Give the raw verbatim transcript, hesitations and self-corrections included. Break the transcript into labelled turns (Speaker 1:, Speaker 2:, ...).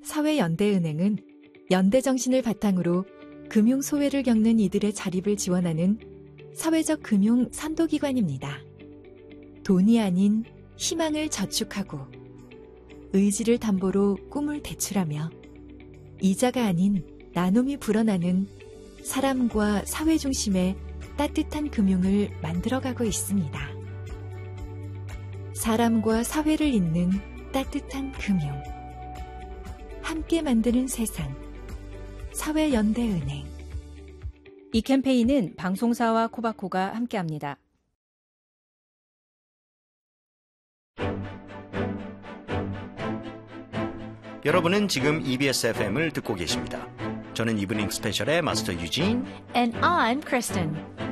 Speaker 1: 사회연대은행은 연대 정신을 바탕으로 금융 소외를 겪는 이들의 자립을 지원하는 사회적 금융 선도기관입니다. 돈이 아닌 희망을 저축하고 의지를 담보로 꿈을 대출하며 이자가 아닌 나눔이 불어나는 사람과 사회 중심의 따뜻한 금융을 만들어가고 있습니다. 사람과 사회를 잇는 따뜻한 금융. 함께 만드는 세상. 사회연대은행.
Speaker 2: 이 캠페인은 방송사와 코바코가 함께합니다.
Speaker 3: 여러분은 지금 이비에스 에프엠을 듣고 계십니다. 저는 이브닝 스페셜의 마스터 유진
Speaker 4: And I'm Kristen.